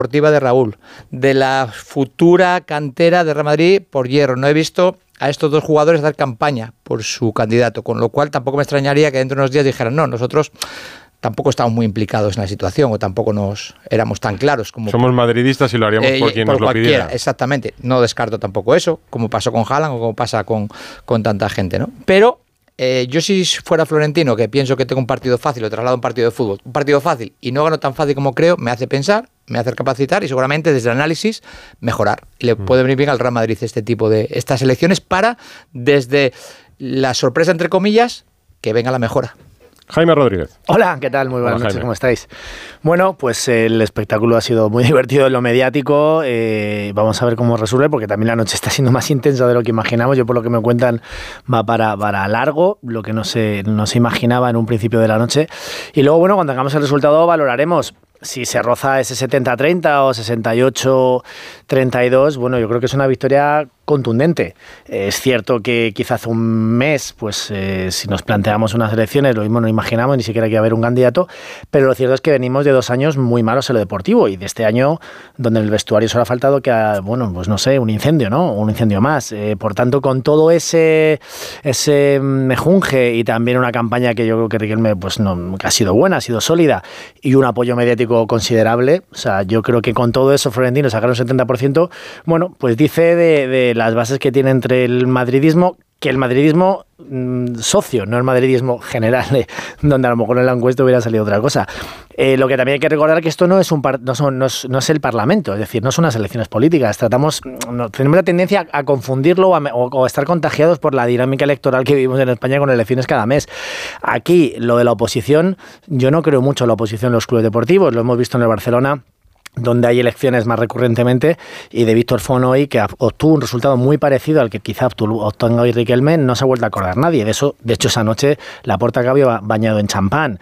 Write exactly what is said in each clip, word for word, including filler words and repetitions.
deportiva de Raúl, de la futura cantera de Real Madrid por Hierro. No he visto a estos dos jugadores dar campaña por su candidato, con lo cual tampoco me extrañaría que dentro de unos días dijeran, no, nosotros tampoco estamos muy implicados en la situación o tampoco nos éramos tan claros como... Somos madridistas y lo haríamos eh, por quien por nos lo pidiera. Exactamente, no descarto tampoco eso, como pasó con Haaland o como pasa con, con tanta gente, ¿no? Pero eh, yo si fuera Florentino, que pienso que tengo un partido fácil, o traslado un partido de fútbol, un partido fácil y no gano tan fácil como creo, me hace pensar, me hace capacitar y seguramente desde el análisis mejorar. Y le mm. puede venir bien al Real Madrid este tipo de estas elecciones para, desde la sorpresa entre comillas, que venga la mejora. Jaime Rodríguez. Hola, ¿qué tal? Muy buenas Hola, noches, Jaime. ¿Cómo estáis? Bueno, pues el espectáculo ha sido muy divertido en lo mediático. Eh, vamos a ver cómo resuelve, porque también la noche está siendo más intensa de lo que imaginamos. Yo, por lo que me cuentan, va para, para largo, lo que no se, no se imaginaba en un principio de la noche. Y luego, bueno, cuando tengamos el resultado valoraremos si se roza ese setenta treinta o sesenta y ocho treinta y dos. Bueno, yo creo que es una victoria contundente. Es cierto que quizás hace un mes, pues eh, si nos planteamos unas elecciones, lo mismo no imaginamos ni siquiera que iba a haber un candidato, pero lo cierto es que venimos de dos años muy malos en lo deportivo y de este año donde en el vestuario solo ha faltado que, bueno, pues no sé, un incendio, ¿no? Un incendio más. Eh, por tanto, con todo ese ese mejunje y también una campaña que yo creo que Riquelme pues no, que ha sido buena, ha sido sólida y un apoyo mediático considerable, o sea, yo creo que con todo eso Florentino sacar un setenta por ciento, bueno, pues dice de, de las bases que tiene entre el madridismo, que el madridismo mmm, socio, no el madridismo general, eh, donde a lo mejor en la encuesta hubiera salido otra cosa. Eh, lo que también hay que recordar que esto no es un par, no, son, no, es, no es el Parlamento, es decir, no son unas elecciones políticas. Tratamos, no, tenemos la tendencia a, a confundirlo o a, o, o a estar contagiados por la dinámica electoral que vivimos en España con elecciones cada mes. Aquí, lo de la oposición, yo no creo mucho en la oposición en los clubes deportivos, lo hemos visto en el Barcelona, donde hay elecciones más recurrentemente, y de Víctor Font hoy, que obtuvo un resultado muy parecido al que quizá obtenga hoy Riquelme, no se ha vuelto a acordar nadie. De eso, de hecho, esa noche Laporta acabó bañado en champán,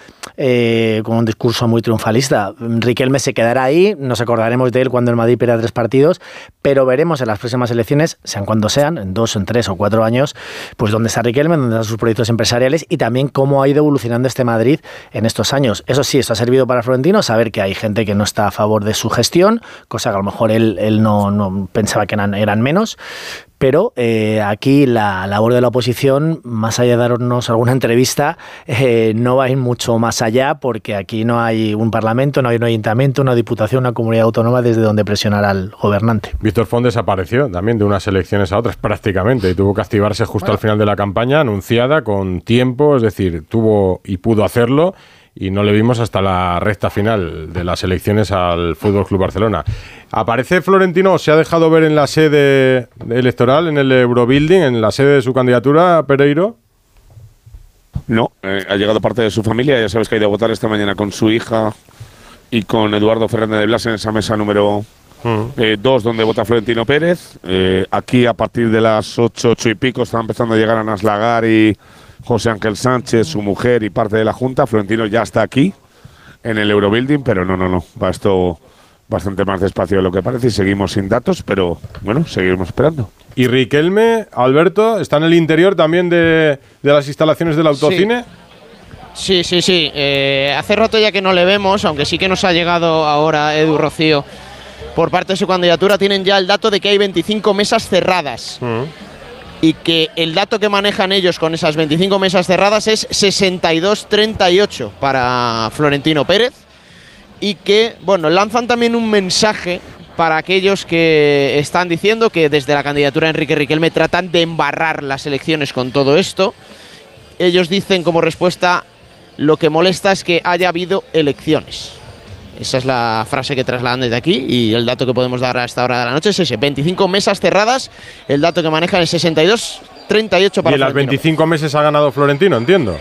eh, con un discurso muy triunfalista. Riquelme se quedará ahí, nos acordaremos de él cuando el Madrid pierda tres partidos, pero veremos en las próximas elecciones, sean cuando sean, en dos, en tres o cuatro años, pues dónde está Riquelme, dónde están sus proyectos empresariales y también cómo ha ido evolucionando este Madrid en estos años. Eso sí, esto ha servido para Florentino, saber que hay gente que no está a favor de su gestión, cosa que a lo mejor él, él no, no pensaba que eran, eran menos, pero eh, aquí la labor de la oposición, más allá de darnos alguna entrevista, eh, no va a ir mucho más allá, porque aquí no hay un parlamento, no hay un ayuntamiento, una diputación, una comunidad autónoma desde donde presionar al gobernante. Víctor Font desapareció también de unas elecciones a otras prácticamente y tuvo que activarse justo bueno. al final de la campaña, anunciada con tiempo, es decir, tuvo y pudo hacerlo, y no le vimos hasta la recta final de las elecciones al F C Barcelona. ¿Aparece Florentino, se ha dejado ver en la sede electoral, en el Eurobuilding, en la sede de su candidatura, Pereiro? No, eh, ha llegado parte de su familia, ya sabes que ha ido a votar esta mañana con su hija y con Eduardo Fernández de Blas en esa mesa número dos, eh, donde vota Florentino Pérez. Eh, aquí a partir de las ocho, ocho y pico están empezando a llegar a Naslagar y José Ángel Sánchez, su mujer y parte de la Junta. Florentino ya está aquí, en el Eurobuilding, pero no, no, no. Va esto bastante más despacio de lo que parece y seguimos sin datos, pero bueno, seguimos esperando. ¿Y Riquelme, Alberto, está en el interior también de, de las instalaciones del autocine? Sí, sí, sí. sí. Eh, hace rato ya que no le vemos, aunque sí que nos ha llegado ahora Edu Rocío por parte de su candidatura. Tienen ya el dato de que hay veinticinco mesas cerradas. Mm. Y que el dato que manejan ellos con esas veinticinco mesas cerradas es sesenta y dos treinta y ocho para Florentino Pérez. Y que, bueno, lanzan también un mensaje para aquellos que están diciendo que desde la candidatura de Enrique Riquelme tratan de embarrar las elecciones con todo esto. Ellos dicen como respuesta, lo que molesta es que haya habido elecciones. Esa es la frase que trasladan desde aquí y el dato que podemos dar a esta hora de la noche es ese. veinticinco mesas cerradas, el dato que manejan es sesenta y dos treinta y ocho para Florentino. ¿Y en las veinticinco meses ha ganado Florentino, entiendo?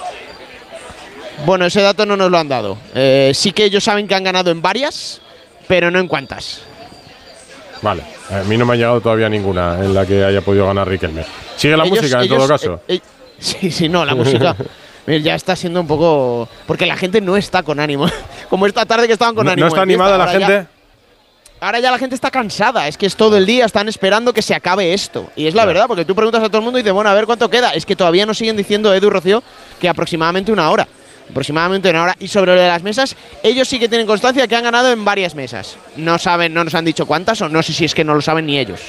Bueno, ese dato no nos lo han dado. Eh, sí que ellos saben que han ganado en varias, pero no en cuántas. Vale, a mí no me ha llegado todavía ninguna en la que haya podido ganar Riquelme. ¿Sigue la ellos, música en ellos, todo caso? Eh, eh, sí, sí, no, la música ya está siendo un poco... Porque la gente no está con ánimo. Como esta tarde que estaban con no, ánimo. ¿No está animada la gente? Ya, ahora ya la gente está cansada. Es que es todo el día, están esperando que se acabe esto. Y es la claro. verdad, porque tú preguntas a todo el mundo y dices, bueno, a ver cuánto queda. Es que todavía nos siguen diciendo, Edu Rocío, que aproximadamente una hora. aproximadamente una hora. Y sobre lo de las mesas, ellos sí que tienen constancia que han ganado en varias mesas. No saben, no nos han dicho cuántas, o no sé si es que no lo saben ni ellos.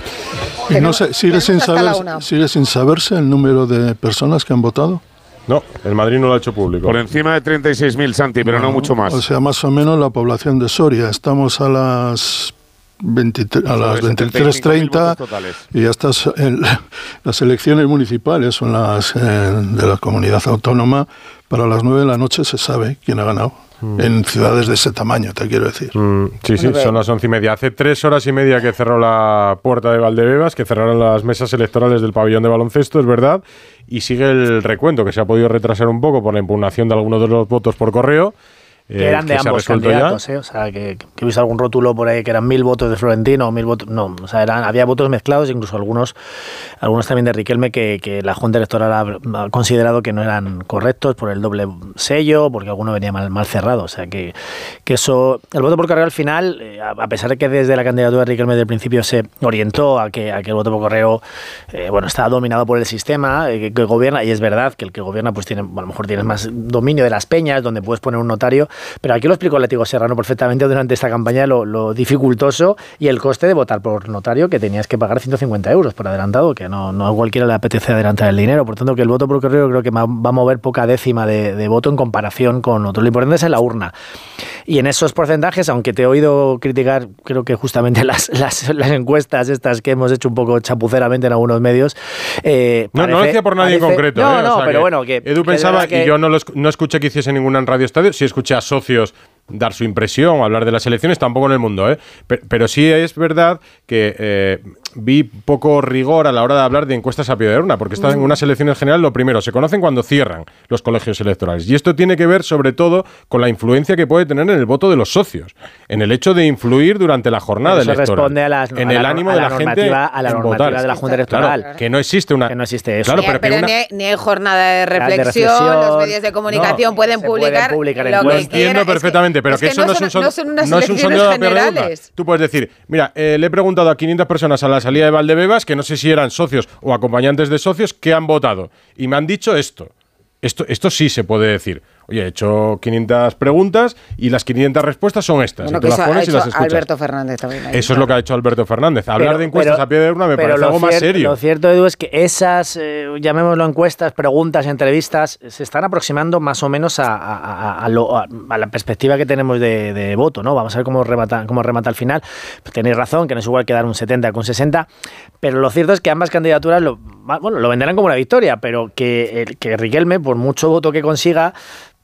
Y no sé, sigue sin saber, sigue sin saberse el número de personas que han votado. No, el Madrid no lo ha hecho público. Por encima de treinta y seis mil, Santi, pero no, no mucho más. O sea, más o menos la población de Soria. Estamos a las veintitrés, a las veintitrés treinta y estas el, las elecciones municipales son las eh, de la comunidad autónoma. Para las nueve de la noche se sabe quién ha ganado. Mm. En ciudades de ese tamaño, te quiero decir. Mm, sí, sí, son las once y media. Hace tres horas y media que cerró la puerta de Valdebebas, que cerraron las mesas electorales del pabellón de baloncesto, es verdad, y sigue el recuento, que se ha podido retrasar un poco por la impugnación de algunos de los votos por correo. Que eran de ambos candidatos, ¿eh? O sea, que, que he visto algún rótulo por ahí que eran mil votos de Florentino o mil votos. No, o sea, eran, había votos mezclados, incluso algunos algunos también de Riquelme que, que la Junta Electoral ha, ha considerado que no eran correctos por el doble sello, porque alguno venía mal, mal cerrado. O sea, que, que eso. El voto por correo al final, eh, a pesar de que desde la candidatura de Riquelme del principio se orientó a que, a que el voto por correo, eh, bueno, estaba dominado por el sistema eh, que, que gobierna, y es verdad que el que gobierna, pues tiene, a lo mejor tienes más dominio de las peñas, donde puedes poner un notario. Pero aquí lo explicó el Látigo Serrano perfectamente durante esta campaña, lo, lo dificultoso y el coste de votar por notario, que tenías que pagar ciento cincuenta euros por adelantado, que no, no a cualquiera le apetece adelantar el dinero. Por tanto, que el voto por correo creo que va a mover poca décima de, de voto en comparación con otro. Lo importante es en la urna. Y en esos porcentajes, aunque te he oído criticar, creo que justamente las, las, las encuestas estas que hemos hecho un poco chapuceramente en algunos medios. Eh, no, parece, no lo decía por nadie parece, en concreto. No, eh, no, o sea pero que bueno, que. Edu que pensaba, que, y yo no, lo, no escuché que hiciese ninguna en Radio Estadio, sí escuché a socios dar su impresión, hablar de las elecciones, tampoco en el mundo, ¿eh? Pero, pero sí es verdad que eh, vi poco rigor a la hora de hablar de encuestas a pie de urna, porque están en unas elecciones generales, lo primero, se conocen cuando cierran los colegios electorales. Y esto tiene que ver, sobre todo, con la influencia que puede tener en el voto de los socios, en el hecho de influir durante la jornada eso electoral. Responde a las, en a el la, ánimo a de la, la gente a la en normativa votar. de la Junta Electoral. Claro, que no existe una... Que no existe eso. Claro, pero, pero, pero una... ni, hay, ni hay jornada de reflexión, de reflexión, los medios de comunicación no, pueden, publicar pueden publicar lo Lo que entiendo quieran. perfectamente, es que, pero es que, que eso no, no son, son, no son unas no es un elecciones sondeo de la generales. Tú puedes decir, mira, eh, le he preguntado a quinientas personas a la salida de Valdebebas, que no sé si eran socios o acompañantes de socios, que han votado. Y me han dicho esto. Esto, esto sí se puede decir. Oye, he hecho quinientas preguntas y las quinientas respuestas son estas. Bueno, y tú que las eso pones ha y hecho las escuchas. Alberto Fernández también. Ahí, eso claro. es lo que ha hecho Alberto Fernández. Hablar pero, de encuestas pero, a pie de urna me pero parece algo cier- más serio. Lo cierto, Edu, es que esas, eh, llamémoslo encuestas, preguntas, entrevistas, se están aproximando más o menos a, a, a, a, lo, a, a la perspectiva que tenemos de, de voto, ¿no? Vamos a ver cómo remata, cómo remata al final. Pues tenéis razón, que no es igual que dar un setenta con sesenta, pero lo cierto es que ambas candidaturas lo, bueno, lo venderán como una victoria, pero que, el, que Riquelme, por mucho voto que consiga,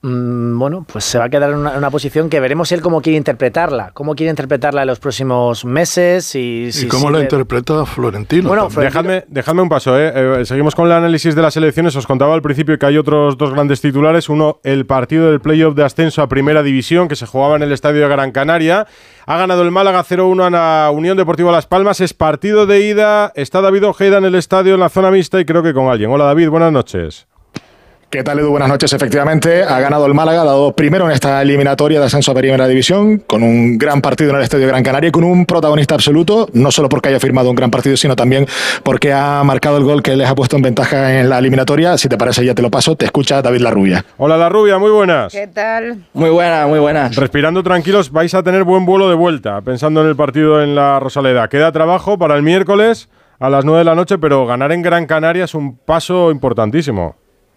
bueno, pues se va a quedar en una, en una posición que veremos él cómo quiere interpretarla, cómo quiere interpretarla en los próximos meses y, ¿Y si, cómo si la le... interpreta Florentino. Bueno, dejadme, dejadme un paso, ¿eh? Eh, seguimos con el análisis de las elecciones. Os contaba al principio que hay otros dos grandes titulares. Uno, el partido del playoff de ascenso a Primera División, que se jugaba en el estadio de Gran Canaria. Ha ganado el Málaga cero uno a la Unión Deportiva Las Palmas. Es partido de ida. Está David Ojeda en el estadio, en la zona mixta, y creo que con alguien. Hola, David, buenas noches. ¿Qué tal, Edu? Buenas noches. Efectivamente, ha ganado el Málaga, ha dado primero en esta eliminatoria de ascenso a Primera División, con un gran partido en el Estadio Gran Canaria y con un protagonista absoluto, no solo porque haya firmado un gran partido, sino también porque ha marcado el gol que les ha puesto en ventaja en la eliminatoria. Si te parece, ya te lo paso. Te escucha David Larrubia. Hola, Larrubia, muy buenas. ¿Qué tal? Muy buenas, muy buenas. Respirando tranquilos, vais a tener buen vuelo de vuelta, pensando en el partido en la Rosaleda. Queda trabajo para el miércoles a las nueve de la noche, pero ganar en Gran Canaria es un paso importantísimo.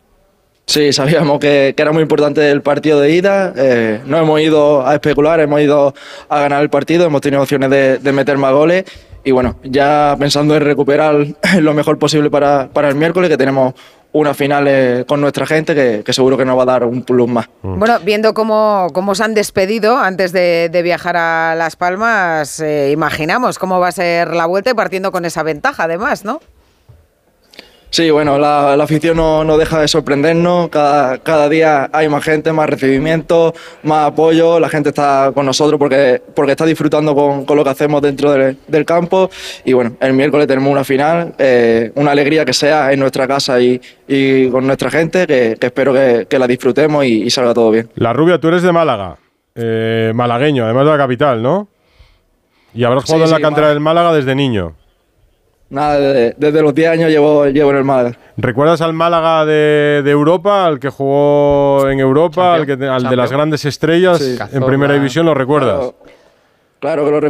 Sí, sabíamos que, que era muy importante el partido de ida. Eh, no hemos ido a especular, hemos ido a ganar el partido, hemos tenido opciones de, de meter más goles. Y bueno, ya pensando en recuperar lo mejor posible para, para el miércoles, que tenemos una final eh, con nuestra gente que, que seguro que nos va a dar un plus más. Bueno, viendo cómo, cómo se han despedido antes de, de viajar a Las Palmas, eh, imaginamos cómo va a ser la vuelta y partiendo con esa ventaja además, ¿no? Sí, bueno, la, la afición no, no deja de sorprendernos. Cada, cada día hay más gente, más recibimiento, más apoyo. La gente está con nosotros porque, porque está disfrutando con, con lo que hacemos dentro del, del campo. Y bueno, el miércoles tenemos una final, eh, una alegría que sea en nuestra casa y, y con nuestra gente, que, que espero que, que la disfrutemos y, y salga todo bien. Larrubia, tú eres de Málaga, eh, malagueño, además de la capital, ¿no? Y habrás jugado sí, en la sí, cantera bueno. del Málaga desde niño. nada, desde, desde los diez años llevo, llevo en el Málaga. ¿Recuerdas al Málaga de, de Europa, al que jugó en Europa, al, que, al de las grandes estrellas Sí. en primera división? ¿Lo recuerdas? Claro, claro que lo recuerdo.